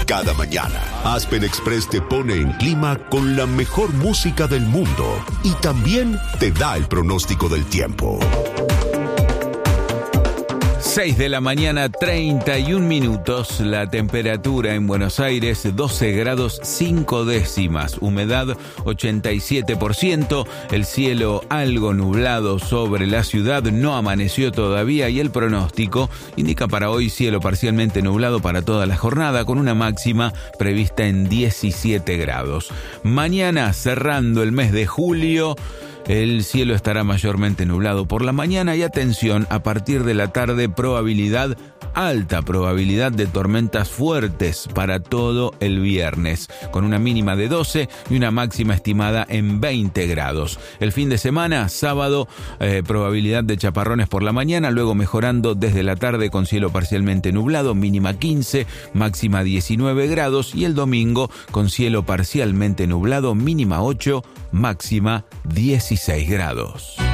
Cada mañana, Aspen Express te pone en clima con la mejor música del mundo y también te da el pronóstico del tiempo. 6 de la mañana, 31 minutos. La temperatura en Buenos Aires, 12 grados 5 décimas. Humedad, 87%. El cielo algo nublado sobre la ciudad. No amaneció todavía y el pronóstico indica para hoy cielo parcialmente nublado para toda la jornada, con una máxima prevista en 17 grados. Mañana, cerrando el mes de julio, el cielo estará mayormente nublado por la mañana y atención, a partir de la tarde alta probabilidad de tormentas fuertes para todo el viernes, con una mínima de 12 y una máxima estimada en 20 grados. El fin de semana, sábado, probabilidad de chaparrones por la mañana, luego mejorando desde la tarde con cielo parcialmente nublado, mínima 15, máxima 19 grados, y el domingo con cielo parcialmente nublado, mínima 8, máxima 16 grados.